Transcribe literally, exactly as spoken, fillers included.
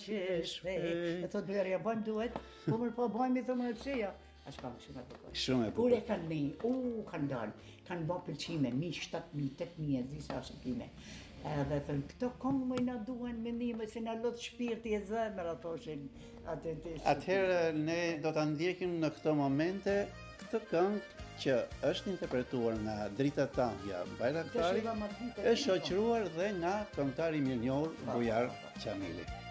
që shpejt. E thot Blerja, bën duhet, po më po bëjmë i thëmë e pse ja. As kam shumë e bukur. Shumë e Kur bukur. e kanë ne, u kanë dalë, kanë bë pëlqime, mi shtatë mijë, tetë mijë, disa shikime. Edhe thënë, këto këngë më na duan mendime se na lot shpirti e zemra thoshin atë të. Atëherë ne do ta ndjekim në këto momente këtë këngë që është interpretuar nga Drita Tanja Bajraktari, është shoqëruar dhe nga këngëtari mirënjohur Bujar Qamili.